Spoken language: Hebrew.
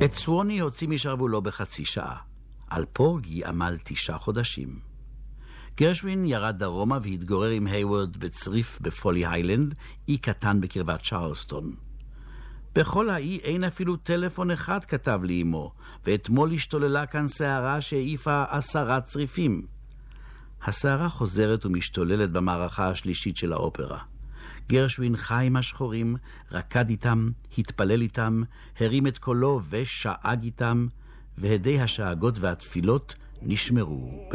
את סווני הוציא משרוולו בחצי שעה. על פורגי עמל 9 חודשים. גרשווין ירד דרומה והתגורר עם היוורד בצריף בפולי היילנד, אי קטן בקרבת צ'רלסטון. בכל האי אין אפילו טלפון אחד, כתב לי אמו, ואתמול השתוללה כאן שערה שהעיפה 10 צריפים. השערה חוזרת ומשתוללת במערכה השלישית של האופרה. גרשווין חי עם השחורים, רקד איתם, התפלל איתם, הרים את קולו ושאג איתם, והדי השאגות והתפילות נשמרו